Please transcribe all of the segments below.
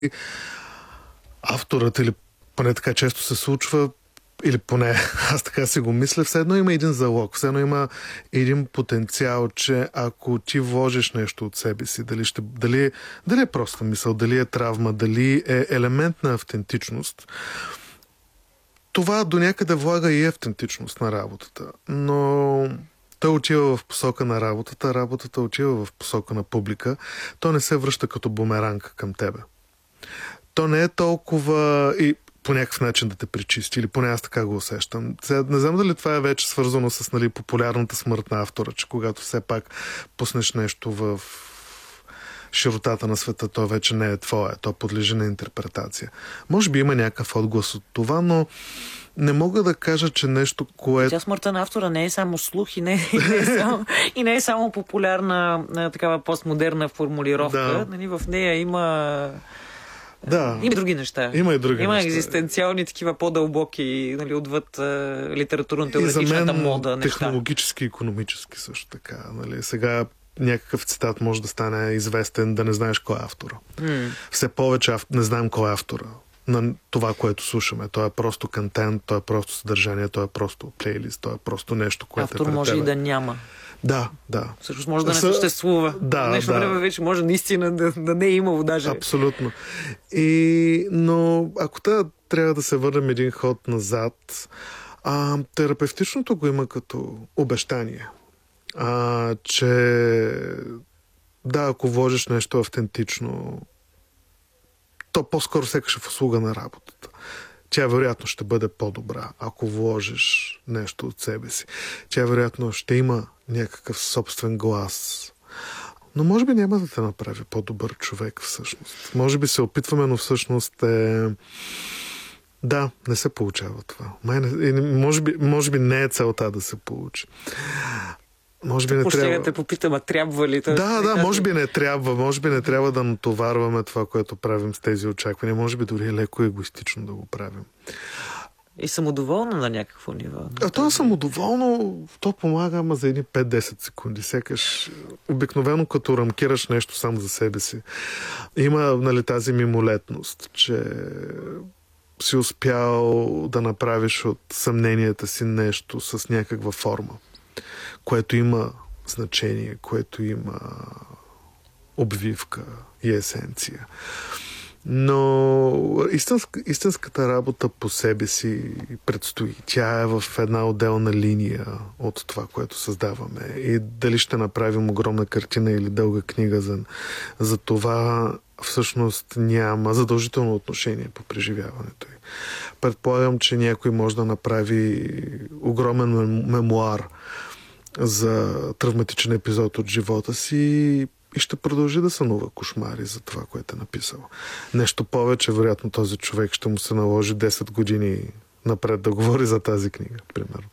авторът, или поне така често се случва, или поне аз така си го мисля, все едно има един залог, все едно има един потенциал, че ако ти вложиш нещо от себе си, дали е просто мисъл, дали е травма, дали е елемент на автентичност, това до някъде влага и автентичност на работата. Но той отива в посока на работата отива в посока на публика, то не се връща като бумеранг към тебе. То не е толкова и по някакъв начин да те пречисти, или поне аз така го усещам. Не знам дали това е вече свързано с популярната смърт на автора, че когато все пак пуснеш нещо в широтата на света, то вече не е твое, то подлежи на интерпретация. Може би има някакъв отглас от това, но не мога да кажа, че нещо, което... Тя смъртта на автора не е само слух и не е само популярна такава постмодерна формулировка. Да. Нали, в нея има... Да. Има и други неща. Има екзистенциални, такива по-дълбоки, нали, отвъд литературно-теоретичната мода неща. Технологически и икономически също така. Нали. Сега някакъв цитат може да стане известен, да не знаеш кой е автора. Все повече не знаем кой е автора на това, което слушаме. То е просто контент, то е просто съдържание, то е просто плейлист, то е просто нещо, което автор може и да няма. Да. Всъщност може да не съществува. Нещо време вече може наистина да не е имало даже. Абсолютно. Но ако трябва да се върнем един ход назад, терапевтичното го има като обещание. Че ако вложиш нещо автентично, то по-скоро секаш в услуга на работата. Тя вероятно ще бъде по-добра, ако вложиш нещо от себе си. Тя вероятно ще има някакъв собствен глас. Но може би няма да те направи по-добър човек всъщност. Може би се опитваме, но всъщност не се получава това. Може би не е целта да се получи. Може би не трябва. Да те попитам, трябва ли? Може би не трябва. Може би не трябва да натоварваме това, което правим с тези очаквания. Може би дори е леко егоистично да го правим. И самодоволно на някакво ниво. То е самодоволно, то помага, ама за едни 5-10 секунди. Сякаш обикновено като рамкираш нещо сам за себе си. Има тази мимолетност, че си успял да направиш от съмненията си нещо с някаква форма, което има значение, което има обвивка и есенция. Но истинската работа по себе си предстои. Тя е в една отделна линия от това, което създаваме. И дали ще направим огромна картина или дълга книга за това, всъщност няма задължително отношение по преживяването й. Предполагам, че някой може да направи огромен мемуар за травматичен епизод от живота си и ще продължи да сънува кошмари за това, което е написал. Нещо повече, вероятно този човек ще му се наложи 10 години напред да говори за тази книга, примерно.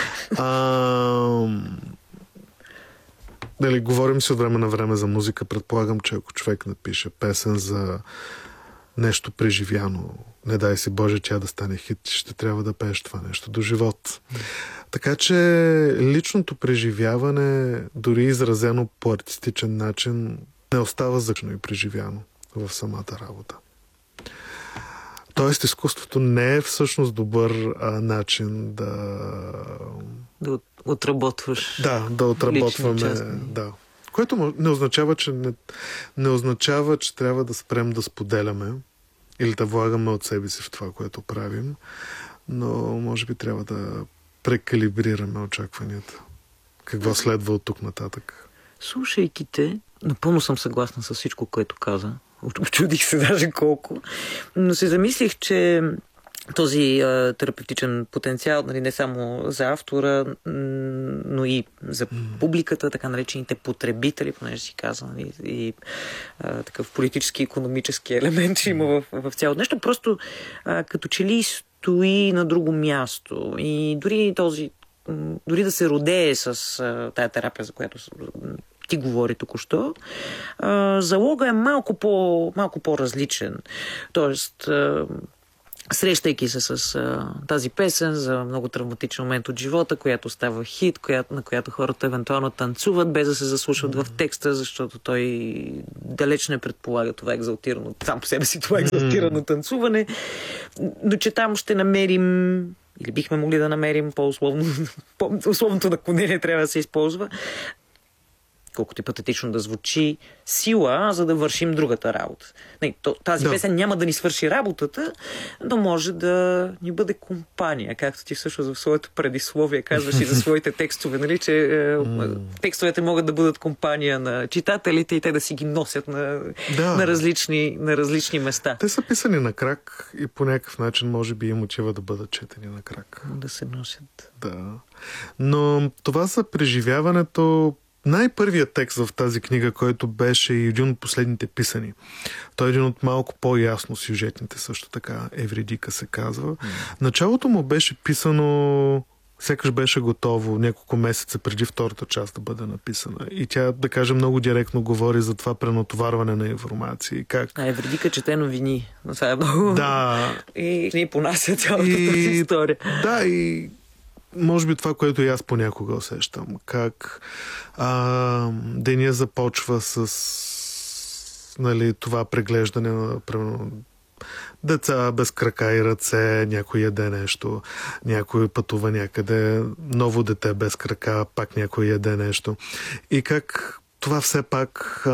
Говорим си от време на време за музика. Предполагам, че ако човек напише песен за нещо преживяно, не дай си Боже тя да стане хит, ще трябва да пееш това нещо до живот. Така че личното преживяване, дори изразено по артистичен начин, не остава зъчно и преживяно в самата работа. Тоест изкуството не е всъщност добър начин да отработваш. Да отработваме. Да. Което не означава, че трябва да спрем да споделяме или да влагаме от себе си в това, което правим, но може би трябва да прекалибрираме очакванията. Какво следва от тук нататък? Слушайки те, напълно съм съгласна с всичко, което каза. Очудих се даже колко. Но се замислих, че този терапевтичен потенциал, нали, не само за автора, но и за публиката, така наречените потребители, понеже си каза, нали, и такъв политически, икономически елемент има в цялото нещо. Просто като че ли стои на друго място. И дори да се родее с тая терапия, за която ти говори току-що, залога е малко по-различен. Тоест, срещайки се с тази песен за много травматичен момент от живота, която става хит, на която хората евентуално танцуват, без да се заслушват в текста, защото той далеч не предполага това екзалтирано, сам по себе си това екзалтирано танцуване, но че там ще намерим, или бихме могли да намерим условното наклонение трябва да се използва, колкото и патетично да звучи, сила, за да вършим другата работа. Тази песен няма да ни свърши работата, но може да ни бъде компания, както ти всъщност в своето предисловие казваш и за своите текстове, нали, че текстовете могат да бъдат компания на читателите и те да си ги носят на различни места. Те са писани на крак и по някакъв начин може би им отива да бъдат четени на крак. Да се носят. Да. Но това за преживяването, най-първият текст в тази книга, който беше и един от последните писани. Той е един от малко по-ясно сюжетните, също така. Евридика се казва. Началото му беше писано, сякаш беше готово няколко месеца преди втората част да бъде написана. И тя, да кажем, много директно говори за това пренатоварване на информация. Евридика чете новини. Това е много... Да. И ни понася цялата тази история. Да, и може би това, което и аз понякога усещам. Как деня започва с това преглеждане на деца без крака и ръце, някой яде нещо, някой пътува някъде, ново дете без крака, пак някой яде нещо. И как това все пак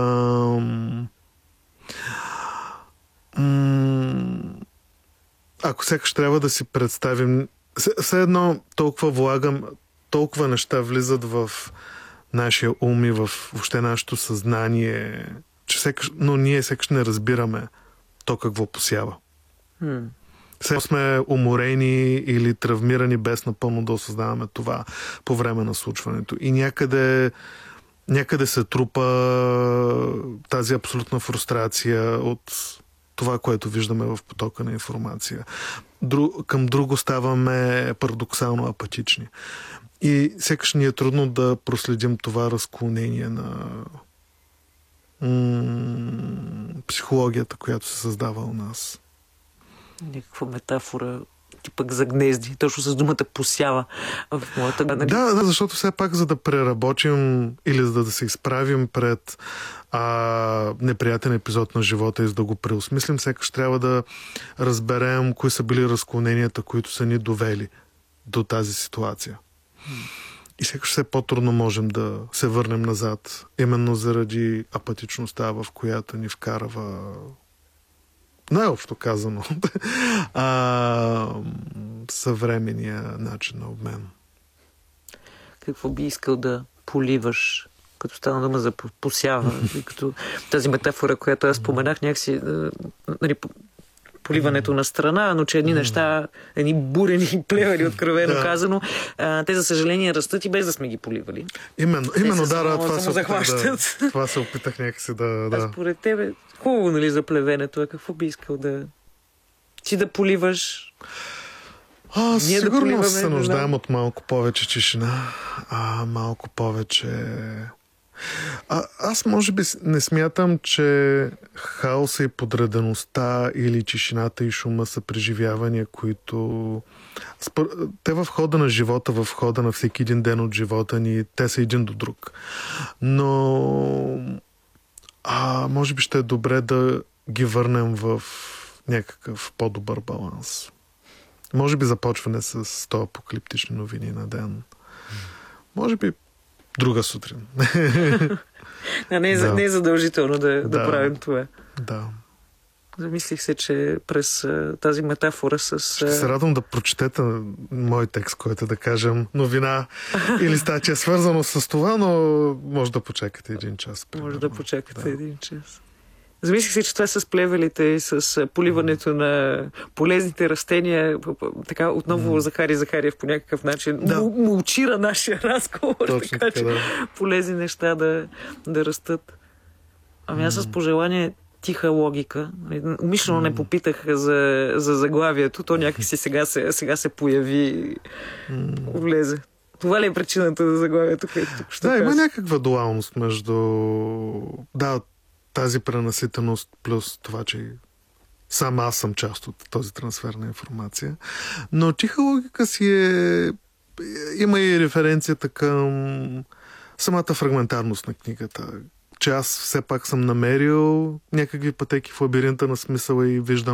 ако сякаш трябва да си представим, все едно толкова влагам, толкова неща влизат в нашия ум и в въобще нашето съзнание, че но ние сякаш не разбираме то какво посява. Все сме уморени или травмирани без напълно да осъзнаваме това по време на случването. И някъде се трупа тази абсолютна фрустрация от това, което виждаме в потока на информация. Към друго ставаме парадоксално апатични. И сякаш ни е трудно да проследим това разклонение на психологията, която се създава у нас. Някаква метафора ти пък за гнезди. Точно с думата посява в моята... Да, защото все пак за да преработим или за да се изправим пред неприятен епизод на живота и за да го преосмислим, сякаш трябва да разберем кои са били разклоненията, които са ни довели до тази ситуация. И сякаш все по-трудно можем да се върнем назад, именно заради апатичността, в която ни вкарва, най-общо казано, съвременния начин на обмен. Какво би искал да поливаш, като стана дума за посява, като тази метафора, която аз споменах, някакси поливането на страна, но че едни неща, едни бурени плевели, откровено казано, те за съжаление растат и без да сме ги поливали. Именно това се опитах някакси да... А според тебе, хубаво, нали, за плевенето, какво би искал да поливаш? Сигурно се нуждаем от малко повече тишина, малко повече... Аз може би не смятам, че хаоса и подредеността или тишината и шума са преживявания, които... Те в хода на живота, в хода на всеки един ден от живота ни, те са един до друг. Но може би ще е добре да ги върнем в някакъв по-добър баланс. Може би започване с 100 апокалиптични новини на ден. Може би друга сутрин. Не е задължително да правим това. Да. Замислих се, че през тази метафора с... Ще се радвам да прочетете мой текст, който да кажем новина или статия свързано с това, но може да почекате един час. Примерно. Може да почекате един час. Замислих се, че това с плевелите и с поливането на полезните растения, така отново Захариев по някакъв начин мулчира нашия разговор, точно така че полезни неща да растат. Ами аз с пожелание тиха логика. Умишлено не попитах за заглавието, то някакси сега се появи, влезе. Това ли е причината за заглавието, което тук ще има някаква дуалност между тази пренаситеност плюс това, че Сам аз съм част от този трансфер на информация. Но тиха логика си има и референцията към самата фрагментарност на книгата. Че аз все пак съм намерил някакви пътеки в лабиринта на смисъла и виждам